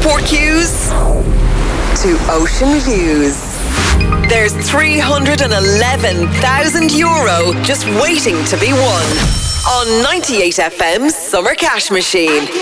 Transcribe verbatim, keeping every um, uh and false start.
airport queues to ocean views. There's three hundred eleven thousand euro just waiting to be won on ninety-eight F M's Summer Cash Machine.